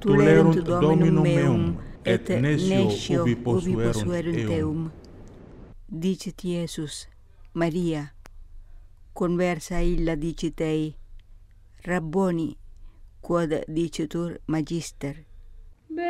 tulerunt Dominum meum, et nescio ubi posuerunt eum. Dicit Iesus, Maria, conversa illa dicit ei, Rabboni, quod dicitur Magister,